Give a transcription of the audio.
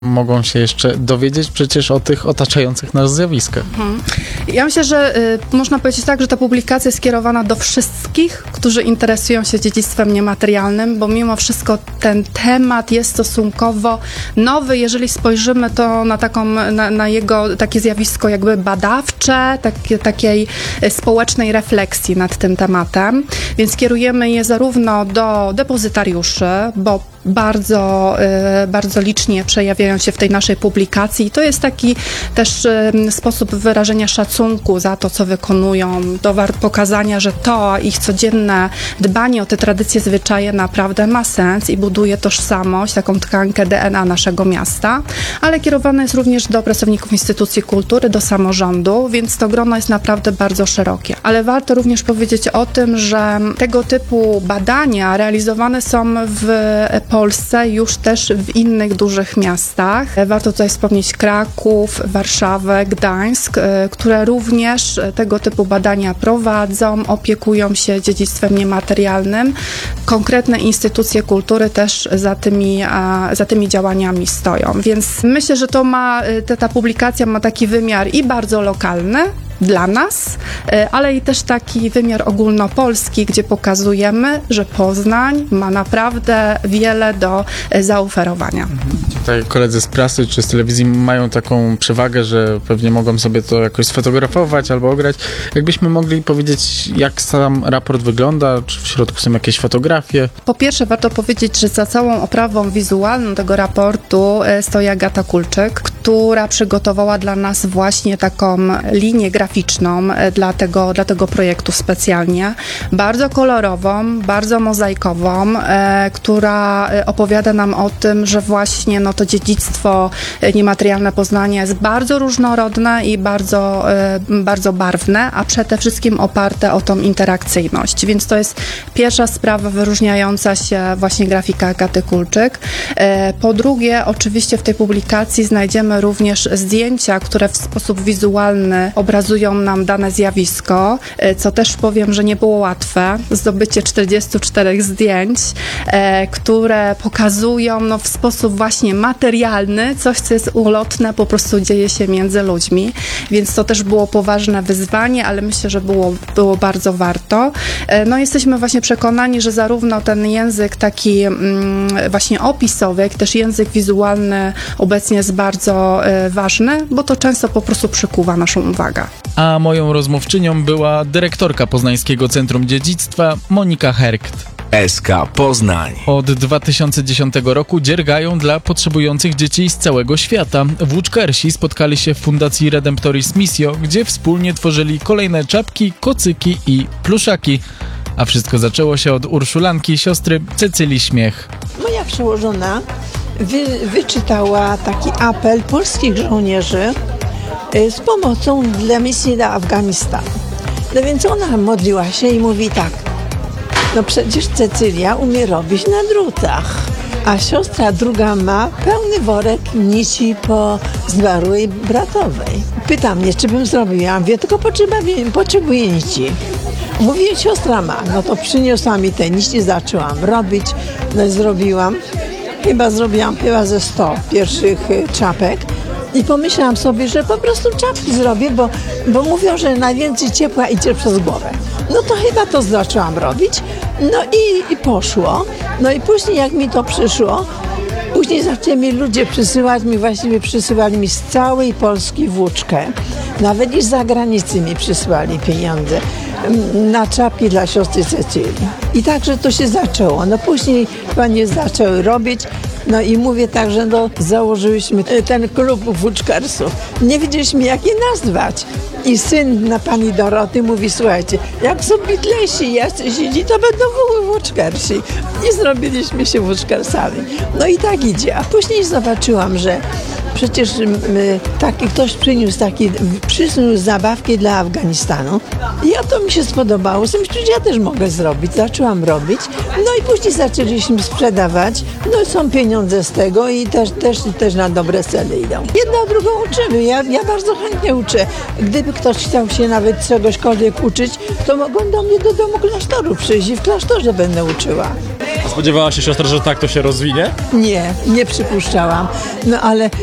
mogą się jeszcze dowiedzieć przecież o tych otaczających nas zjawiskach. Ja myślę, że można powiedzieć tak, że ta publikacja jest skierowana do wszystkich, którzy interesują się dziedzictwem niematerialnym, bo mimo wszystko ten temat jest stosunkowo nowy, jeżeli spojrzymy to na jego takie zjawisko jakby badawcze, takiej społecznej refleksji nad tym tematem, więc kierujemy je zarówno do depozytariuszy, bo bardzo licznie przejawiają się w tej naszej publikacji. I to jest taki też sposób wyrażenia szacunku za to, co wykonują, do pokazania, że to ich codzienne dbanie o te tradycje, zwyczaje naprawdę ma sens i buduje tożsamość, taką tkankę DNA naszego miasta, ale kierowane jest również do pracowników instytucji kultury, do samorządu, więc to grono jest naprawdę bardzo szerokie. Ale warto również powiedzieć o tym, że tego typu badania realizowane są w Polsce już też w innych dużych miastach. Warto tutaj wspomnieć Kraków, Warszawę, Gdańsk, które również tego typu badania prowadzą, opiekują się dziedzictwem niematerialnym. Konkretne instytucje kultury też za tymi działaniami stoją. Więc myślę, że ta publikacja ma taki wymiar i bardzo lokalny dla nas, ale i też taki wymiar ogólnopolski, gdzie pokazujemy, że Poznań ma naprawdę wiele do zaoferowania. Tutaj koledzy z prasy czy z telewizji mają taką przewagę, że pewnie mogą sobie to jakoś sfotografować albo ograć. Jakbyśmy mogli powiedzieć, jak sam raport wygląda, czy w środku są jakieś fotografie? Po pierwsze, warto powiedzieć, że za całą oprawą wizualną tego raportu stoi Agata Kulczyk, która przygotowała dla nas właśnie taką linię graficzną dla tego projektu specjalnie. Bardzo kolorową, bardzo mozaikową, która opowiada nam o tym, że właśnie to dziedzictwo niematerialne Poznania jest bardzo różnorodne i bardzo barwne, a przede wszystkim oparte o tą interakcyjność. Więc to jest pierwsza sprawa wyróżniająca się właśnie grafika Agaty Kulczyk. Po drugie, oczywiście w tej publikacji znajdziemy również zdjęcia, które w sposób wizualny obrazują nam dane zjawisko, co też powiem, że nie było łatwe. Zdobycie 44 zdjęć, które pokazują w sposób właśnie materialny coś, co jest ulotne, po prostu dzieje się między ludźmi, więc to też było poważne wyzwanie, ale myślę, że było bardzo warto. Jesteśmy właśnie przekonani, że zarówno ten język taki właśnie opisowy, jak też język wizualny obecnie jest bardzo ważny, bo to często po prostu przykuwa naszą uwagę. A moją rozmówczynią była dyrektorka Poznańskiego Centrum Dziedzictwa Monika Herkt. SK Poznań. Od 2010 roku dziergają dla potrzebujących dzieci z całego świata. Włóczkersi spotkali się w Fundacji Redemptoris Missio, gdzie wspólnie tworzyli kolejne czapki, kocyki i pluszaki. A wszystko zaczęło się od Urszulanki, siostry Cecylii Śmiech. Moja przełożona wyczytała taki apel polskich żołnierzy z pomocą dla misji na Afganistan. No więc ona modliła się i mówi tak: no przecież Cecylia umie robić na drutach, a siostra druga ma pełny worek nici po zmarłej bratowej. Pyta mnie, czy bym zrobiła. Ja mówię, tylko potrzebuję nici. Mówi, siostra ma. No to przyniosła mi te nici, zaczęłam robić. No i zrobiłam chyba ze 100 pierwszych czapek. I pomyślałam sobie, że po prostu czapki zrobię, bo mówią, że najwięcej ciepła idzie przez głowę. No to chyba to zaczęłam robić. No i poszło. No i później jak mi to przyszło, później zaczęli ludzie przysyłali mi z całej Polski włóczkę. Nawet i z zagranicy mi przysłali pieniądze na czapki dla siostry Cecylii. I także to się zaczęło. No później panie zaczęły robić. No i mówię tak, że założyliśmy ten klub włóczkarsów. Nie wiedzieliśmy, jak je nazwać. I syn na pani Doroty mówi, słuchajcie, jak są Beatlesi jacyś idzi, to będą włóczkarsi. I zrobiliśmy się włóczkarsami. No i tak idzie. A później zobaczyłam, że przecież przyniósł zabawki dla Afganistanu. Ja to mi się spodobało. Przecież ja też mogę zrobić. Zaczęłam robić. No i później zaczęliśmy sprzedawać. No są pieniądze z tego i też na dobre cele idą. Jedna drugą uczymy. Ja bardzo chętnie uczę. Gdyby ktoś chciał się nawet czegośkolwiek uczyć, to mogą do mnie do domu klasztoru przyjść i w klasztorze będę uczyła. Spodziewała się siostra, że tak to się rozwinie? Nie przypuszczałam. No ale